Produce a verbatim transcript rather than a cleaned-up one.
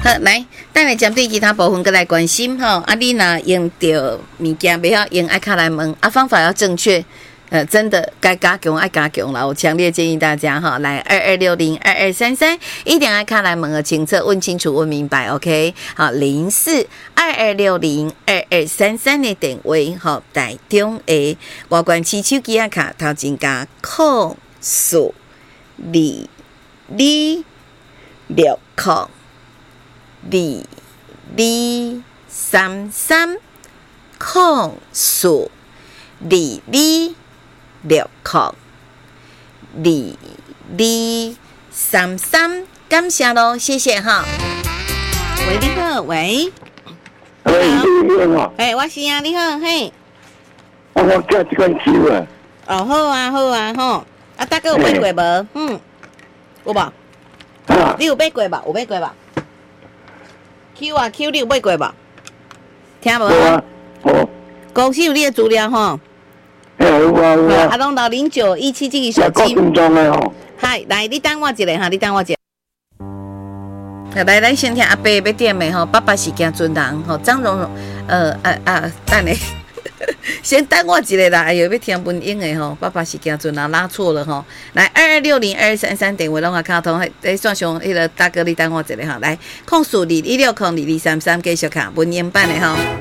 好，来，等下针对其他部分过来关心吼。啊，你若用到物件袂晓用，爱卡来问，啊，方法要正确。呃，真的该加强爱加强了，我强烈建议大家哈，来二二六零二二三三，一定要看来问个清楚，问清楚，问明白 ，OK？ 好，零四二二六零二二三三的电话，好，台中的外观市手机啊卡头前加空数二二六空二二三三空数二二。六空二二三三，感谢咯，谢谢哈。喂，你好，喂。 喂，你好。 哎，我是啊，你好，嘿。 我我叫这款球啊。 哦，好啊，好啊，吼。啊，大哥有买过无？嗯，有无？ 啊。 你有买过无？有买过无 ？Q 啊 Q， 你有买过无？听无啊？ 好。 公司有你的资料吼。 有啊有啊， 阿龙到零九一七这个手机。 够中的哦。 嗨，来，你等我一下哈，你等我一下。来，咱先听阿伯要点的吼，爸爸是惊尊人吼，张荣荣，呃啊啊，等下，先等我一下啦。哎呦，要听文英的吼，爸爸是惊尊人拉错了吼。来，二二六零二三三电话拢我卡通，在线上迄个大哥，你等我一下哈。来，控数二一六空二二三三继续卡文英版的吼。